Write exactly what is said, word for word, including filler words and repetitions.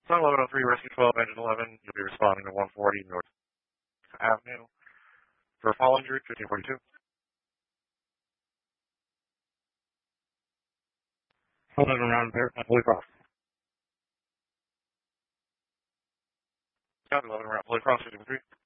Sun eleven oh three, Rescue twelve, Engine eleven, you'll be responding to one forty North Avenue. For fall injury, fifteen forty-two. eleven around there, Holy Cross. Got eleven around Holy Cross, fifteen forty-three.